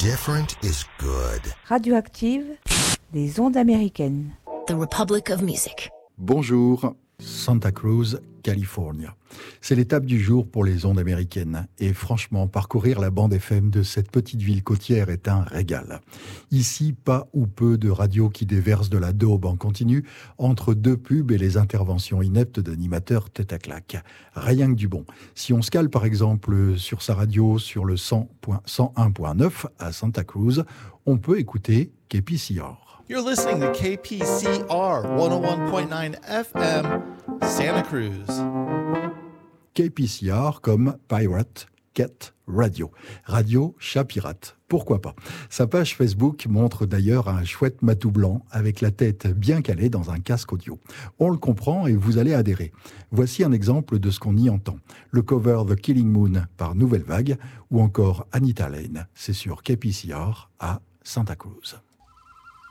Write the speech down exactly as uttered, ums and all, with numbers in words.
Different is good. Radioactive, les ondes américaines. The Republic of Music. Bonjour, Santa Cruz, California. C'est l'étape du jour pour les ondes américaines. Et franchement, parcourir la bande F M de cette petite ville côtière est un régal. Ici, pas ou peu de radios qui déversent de la daube en continu entre deux pubs et les interventions ineptes d'animateurs tête à claque. Rien que du bon. Si on se cale par exemple sur sa radio sur le cent un virgule neuf à Santa Cruz, on peut écouter K P C R. You're listening to K P C R one oh one point nine F M, Santa Cruz. K P C R comme Pirate Cat Radio. Radio chat pirate. Pourquoi pas? Sa page Facebook montre d'ailleurs un chouette matou blanc avec la tête bien calée dans un casque audio. On le comprend et vous allez adhérer. Voici un exemple de ce qu'on y entend. Le cover The Killing Moon par Nouvelle Vague ou encore Anita Lane. C'est sur K P C R à Santa Cruz.